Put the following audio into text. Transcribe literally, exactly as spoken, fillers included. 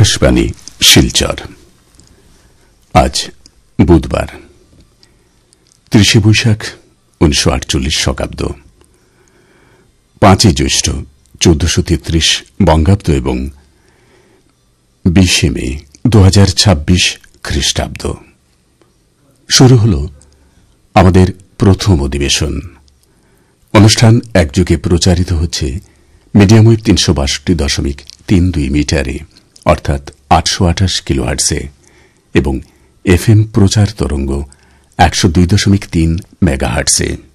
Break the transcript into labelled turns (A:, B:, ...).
A: আকাশবাণী শিলচর। আজ বুধবার ত্রিশে বৈশাখ উনিশশো আটচল্লিশ শকাব্দ, পাঁচই জ্যৈষ্ঠ চৌদ্দশো তেত্রিশ বঙ্গাব্দ এবং বিশে মে দু হাজার ছাব্বিশ খ্রিস্টাব্দ। শুরু হল আমাদের প্রথম অধিবেশন। অনুষ্ঠান একযোগে প্রচারিত হচ্ছে মিডিয়াম ওয়েভ তিনশো বাষট্টি দশমিক তিন দুই মিটারে অর্থাৎ আটশো আঠাশ কিলোহার্টসে এবং এফএম প্রচার তরঙ্গ একশো দুই দশমিক তিন মেগাহার্টসে।